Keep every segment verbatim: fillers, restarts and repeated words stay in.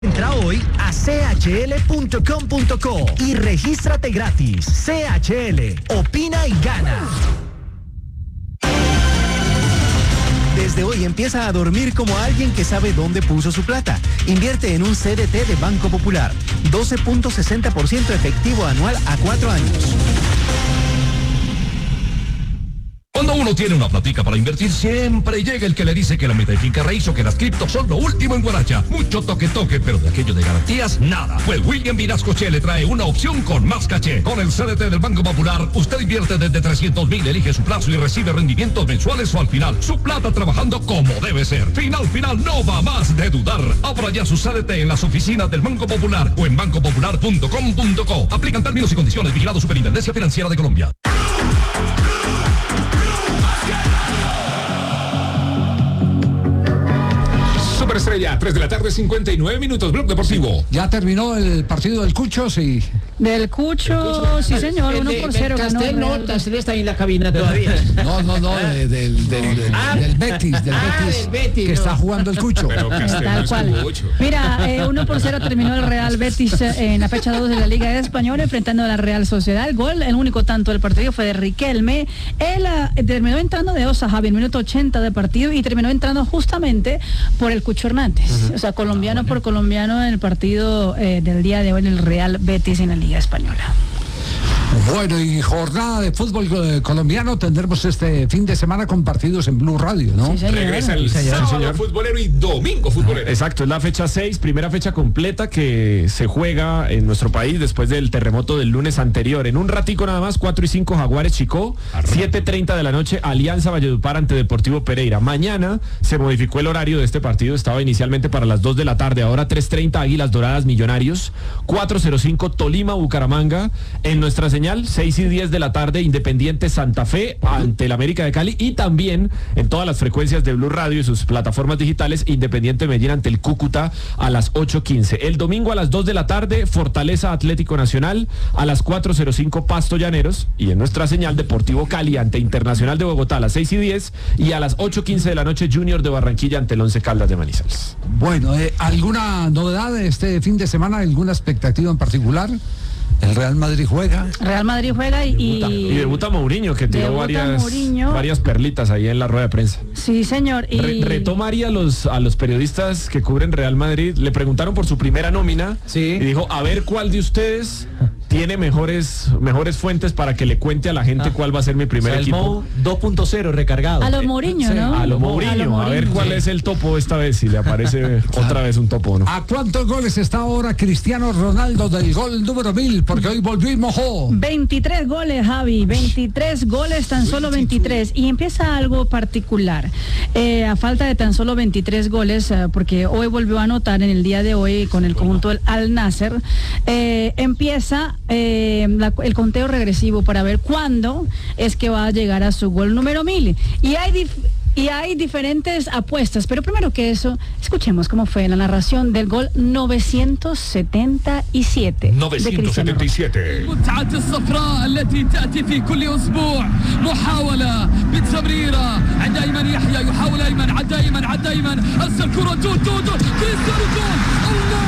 Entra hoy a c h l punto com punto co y regístrate gratis. C H L, opina y gana. Desde hoy empieza a dormir como alguien que sabe dónde puso su plata. Invierte en un C D T de Banco Popular. doce punto sesenta por ciento efectivo anual a cuatro años. Cuando uno tiene una platica para invertir, siempre llega el que le dice que la meta de finca raíz o que las criptos son lo último en Guaracha. Mucho toque toque, pero de aquello de garantías, nada. Pues William Vinascoche le trae una opción con más caché. Con el C D T del Banco Popular, usted invierte desde trescientos mil, elige su plazo y recibe rendimientos mensuales o al final. Su plata trabajando como debe ser. Final, final, no va más de dudar. Abra ya su C D T en las oficinas del Banco Popular o en banco popular punto com punto co. Aplican términos y condiciones. Vigilado Superintendencia Financiera de Colombia. Superestrella, tres de la tarde, cincuenta y nueve minutos, Blog Deportivo. Ya terminó el partido del Cucho, sí. Del Cucho, sí señor, uno por cero. Castel no, Castel está ahí en la cabina todavía. No, no, no, de, del, del, del, ah, del Betis, del ah, Betis, del Betis, que no. está jugando el Cucho. Pero Castel Tal no cual. mucho. Mira, eh, uno por cero terminó el Real Betis eh, en la fecha dos de la Liga Española, enfrentando a la Real Sociedad. El gol, el único tanto del partido fue de Riquelme. Él eh, terminó entrando de Osa, Javi, en minuto ochenta de partido, y terminó entrando justamente por el Cucho Hernández. Uh-huh. O sea, colombiano por colombiano en el partido eh, del día de hoy en el Real Betis en la Liga Española. Bueno, y jornada de fútbol eh, colombiano tendremos este fin de semana con partidos en Blue Radio, ¿no? Sí, señor. Regresa el Sí, señor. sábado Sí, señor. futbolero y domingo futbolero. Exacto, es la fecha seis, primera fecha completa que se juega en nuestro país después del terremoto del lunes anterior. En un ratico nada más, cuatro y cinco Jaguares Chicó, siete treinta de la noche Alianza Valledupar ante Deportivo Pereira. Mañana se modificó el horario de este partido, estaba inicialmente para las dos de la tarde, ahora tres treinta Águilas Doradas Millonarios, cuatro cero cinco Tolima Bucaramanga. En nuestra señal, seis y diez de la tarde Independiente Santa Fe ante el América de Cali, y también en todas las frecuencias de Blue Radio y sus plataformas digitales, Independiente Medellín ante el Cúcuta a las ocho quince. El domingo a las dos de la tarde Fortaleza Atlético Nacional, a las cuatro cero cinco Pasto Llaneros, y en nuestra señal Deportivo Cali ante Internacional de Bogotá a las seis y diez, y a las ocho quince de la noche Junior de Barranquilla ante el Once Caldas de Manizales. Bueno, eh, ¿alguna novedad este fin de semana? ¿Alguna expectativa en particular? El Real Madrid juega. Real Madrid juega y... Debuta, y debuta Mourinho, que tiró varias, Mourinho. varias perlitas ahí en la rueda de prensa. Sí, señor. Y... Re, retomaría a los, a los periodistas que cubren Real Madrid. Le preguntaron por su primera nómina, sí. Y dijo, a ver cuál de ustedes tiene mejores, mejores fuentes para que le cuente a la gente ah. cuál va a ser mi primer o sea, equipo. dos punto cero recargado. A lo Mourinho, sí, ¿no? A lo Mourinho, a, a ver cuál sí. es el topo esta vez, si le aparece claro. otra vez un topo, ¿no? ¿A cuántos goles está ahora Cristiano Ronaldo del gol número mil? Porque hoy volvió y mojó. veintitrés goles, Javi, veintitrés goles, tan solo veintitrés. Y empieza algo particular. Eh, a falta de tan solo veintitrés goles, eh, porque hoy volvió a anotar en el día de hoy con el conjunto del Al Nasser, eh, empieza eh, la, el conteo regresivo para ver cuándo es que va a llegar a su gol número mil. Y hay dif- Y hay diferentes apuestas, pero primero que eso, escuchemos cómo fue la narración del gol novecientos setenta y siete. novecientos setenta y siete. متعة الصفراء التي تأتي في كل أسبوع محاولة بالتمريرة عند أيمن يحيى يحاول أيمن عدى أيمن عدى أيمن أرسل كرة جول جول جول كريستيانو جول الله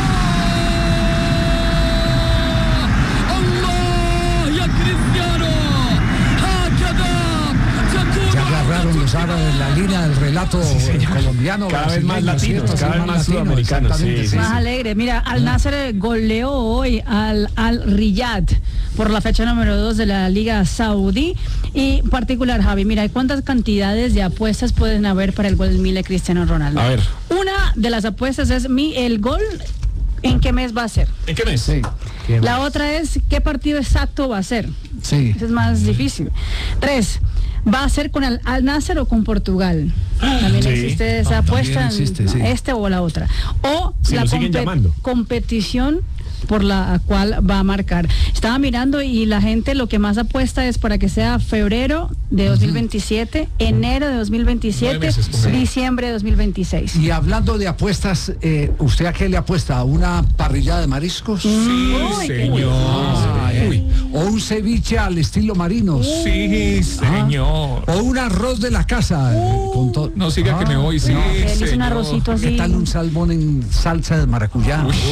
الله يا كريستيانو هكذا Se agarraron los árabes la línea del relato sí, colombiano. Cada vez más latinos, ¿cierto? cada vez más sudamericanos. Sí, sí, más sí. alegre. Mira, Al Nasser goleó hoy al Al Riyad por la fecha número dos de la Liga Saudí. Y en particular, Javi, mira, ¿cuántas cantidades de apuestas pueden haber para el gol mil de Cristiano Ronaldo? A ver. Una de las apuestas es mi el gol. ¿En qué mes va a ser? ¿En qué mes? Sí. La otra es qué partido exacto va a ser. Sí. Eso es más difícil. Tres, ¿va a ser con el Al Nasser o con Portugal? También sí. existe esa apuesta, existe, sí. este o la otra. O si la lo siguen compet- llamando. competición por la cual va a marcar. Estaba mirando y la gente lo que más apuesta es para que sea febrero de dos mil veintisiete, uh-huh. enero de dos mil veintisiete, meses, sí. diciembre de dos mil veintiséis. Y hablando de apuestas, eh, ¿usted a qué le apuesta? ¿A una parrilla de mariscos? Sí, Uy, señor. Ay, Ay, o un ceviche al estilo Marinos. Sí, señor. O un arroz de la casa. eh, con to- No siga que me voy, sí, Él hizo un señor. arrocito así. ¿Qué tal un salmón en salsa de maracuyá? Uy.